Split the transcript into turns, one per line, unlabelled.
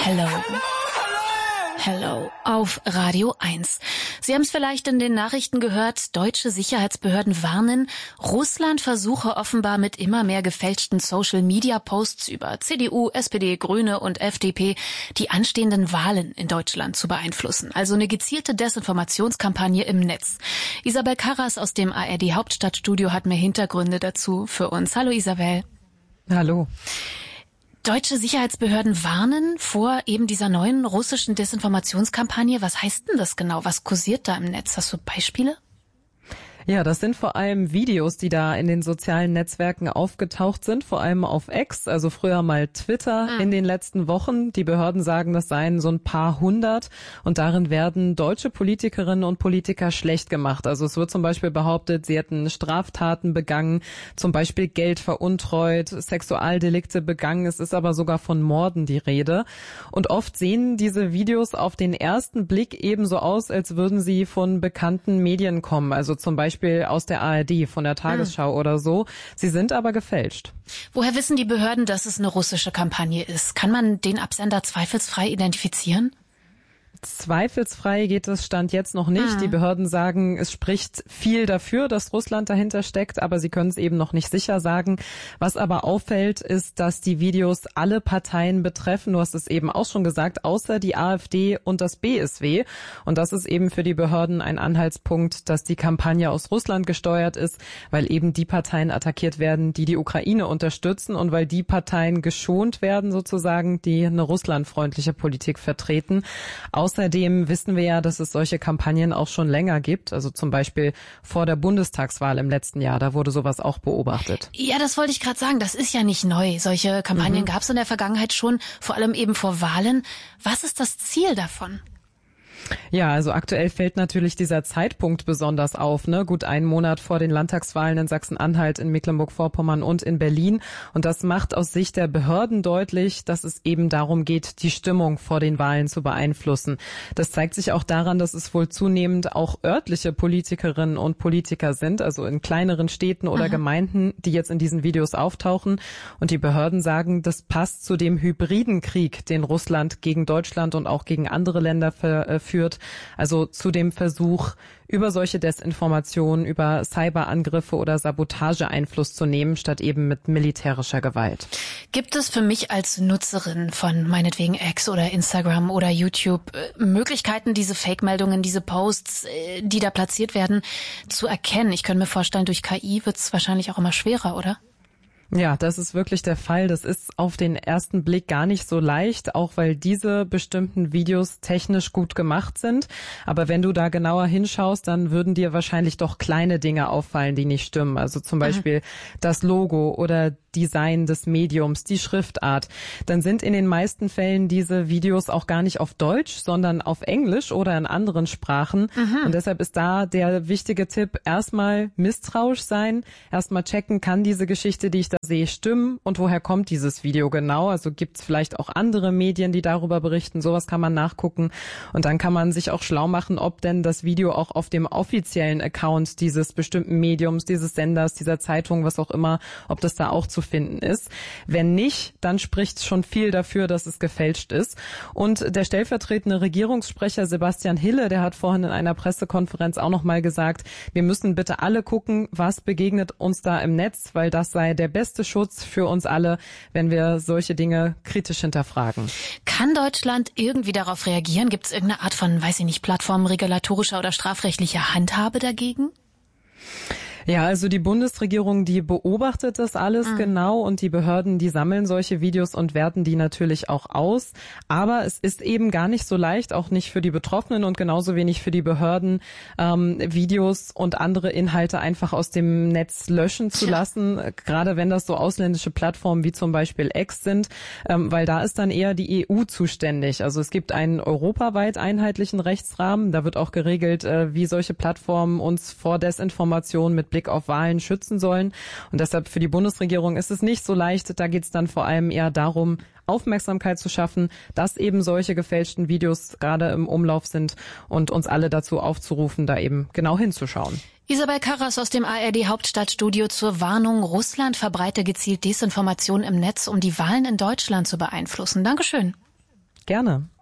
Hello. Hello auf Radio 1. Sie haben es vielleicht in den Nachrichten gehört, deutsche Sicherheitsbehörden warnen, Russland versuche offenbar mit immer mehr gefälschten Social-Media-Posts über CDU, SPD, Grüne und FDP die anstehenden Wahlen in Deutschland zu beeinflussen. Also eine gezielte Desinformationskampagne im Netz. Isabel Karras aus dem ARD Hauptstadtstudio hat mehr Hintergründe dazu für uns. Hallo Isabel.
Hallo.
Deutsche Sicherheitsbehörden warnen vor eben dieser neuen russischen Desinformationskampagne. Was heißt denn das genau? Was kursiert da im Netz? Hast du Beispiele?
Ja, das sind vor allem Videos, die da in den sozialen Netzwerken aufgetaucht sind, vor allem auf X, also früher mal Twitter in den letzten Wochen. Die Behörden sagen, das seien so ein paar hundert und darin werden deutsche Politikerinnen und Politiker schlecht gemacht. Also es wird zum Beispiel behauptet, sie hätten Straftaten begangen, zum Beispiel Geld veruntreut, Sexualdelikte begangen. Es ist aber sogar von Morden die Rede. Und oft sehen diese Videos auf den ersten Blick ebenso aus, als würden sie von bekannten Medien kommen, also zum Beispiel aus der ARD, von der Tagesschau oder so. Sie sind aber gefälscht.
Woher wissen die Behörden, dass es eine russische Kampagne ist? Kann man den Absender zweifelsfrei identifizieren?
Zweifelsfrei geht es Stand jetzt noch nicht. Die Behörden sagen, es spricht viel dafür, dass Russland dahinter steckt, aber sie können es eben noch nicht sicher sagen. Was aber auffällt, ist, dass die Videos alle Parteien betreffen. Du hast es eben auch schon gesagt, außer die AfD und das BSW. Und das ist eben für die Behörden ein Anhaltspunkt, dass die Kampagne aus Russland gesteuert ist, weil eben die Parteien attackiert werden, die die Ukraine unterstützen und weil die Parteien geschont werden sozusagen, die eine russlandfreundliche Politik vertreten. Außerdem wissen wir ja, dass es solche Kampagnen auch schon länger gibt, also zum Beispiel vor der Bundestagswahl im letzten Jahr, da wurde sowas auch beobachtet.
Ja, das wollte ich gerade sagen, das ist ja nicht neu. Solche Kampagnen gab es in der Vergangenheit schon, vor allem eben vor Wahlen. Was ist das Ziel davon?
Ja, also aktuell fällt natürlich dieser Zeitpunkt besonders auf, ne? Gut einen Monat vor den Landtagswahlen in Sachsen-Anhalt, in Mecklenburg-Vorpommern und in Berlin. Und das macht aus Sicht der Behörden deutlich, dass es eben darum geht, die Stimmung vor den Wahlen zu beeinflussen. Das zeigt sich auch daran, dass es wohl zunehmend auch örtliche Politikerinnen und Politiker sind, also in kleineren Städten oder Gemeinden, die jetzt in diesen Videos auftauchen. Und die Behörden sagen, das passt zu dem hybriden Krieg, den Russland gegen Deutschland und auch gegen andere Länder führt. Also zu dem Versuch, über solche Desinformationen, über Cyberangriffe oder Sabotage Einfluss zu nehmen, statt eben mit militärischer Gewalt.
Gibt es für mich als Nutzerin von meinetwegen X oder Instagram oder YouTube Möglichkeiten, diese Fake-Meldungen, diese Posts, die da platziert werden, zu erkennen? Ich könnte mir vorstellen, durch KI wird es wahrscheinlich auch immer schwerer, oder?
Ja, das ist wirklich der Fall. Das ist auf den ersten Blick gar nicht so leicht, auch weil diese bestimmten Videos technisch gut gemacht sind. Aber wenn du da genauer hinschaust, dann würden dir wahrscheinlich doch kleine Dinge auffallen, die nicht stimmen. Also zum Beispiel das Logo oder Design des Mediums, die Schriftart. Dann sind in den meisten Fällen diese Videos auch gar nicht auf Deutsch, sondern auf Englisch oder in anderen Sprachen. Und deshalb ist da der wichtige Tipp, erstmal misstrauisch sein, erstmal checken, kann diese Geschichte, die ich da sehe, stimmen und woher kommt dieses Video genau? Also gibt es vielleicht auch andere Medien, die darüber berichten? Sowas kann man nachgucken und dann kann man sich auch schlau machen, ob denn das Video auch auf dem offiziellen Account dieses bestimmten Mediums, dieses Senders, dieser Zeitung, was auch immer, ob das da auch zu finden ist. Wenn nicht, dann spricht schon viel dafür, dass es gefälscht ist. Und der stellvertretende Regierungssprecher Sebastian Hille, der hat vorhin in einer Pressekonferenz auch nochmal gesagt, wir müssen bitte alle gucken, was begegnet uns da im Netz, weil das sei der beste Schutz für uns alle, wenn wir solche Dinge kritisch hinterfragen.
Kann Deutschland irgendwie darauf reagieren? Gibt es irgendeine Art von, weiß ich nicht, Plattform regulatorischer oder strafrechtlicher Handhabe dagegen?
Ja, also die Bundesregierung, die beobachtet das alles genau und die Behörden, die sammeln solche Videos und werten die natürlich auch aus. Aber es ist eben gar nicht so leicht, auch nicht für die Betroffenen und genauso wenig für die Behörden, Videos und andere Inhalte einfach aus dem Netz löschen zu lassen, gerade wenn das so ausländische Plattformen wie zum Beispiel X sind, weil da ist dann eher die EU zuständig. Also es gibt einen europaweit einheitlichen Rechtsrahmen, da wird auch geregelt, wie solche Plattformen uns vor Desinformation mit Blick auf Wahlen schützen sollen. Und deshalb für die Bundesregierung ist es nicht so leicht. Da geht es dann vor allem eher darum, Aufmerksamkeit zu schaffen, dass eben solche gefälschten Videos gerade im Umlauf sind und uns alle dazu aufzurufen, da eben genau hinzuschauen.
Isabel Karras aus dem ARD Hauptstadtstudio zur Warnung, Russland verbreite gezielt Desinformation im Netz, um die Wahlen in Deutschland zu beeinflussen. Dankeschön.
Gerne.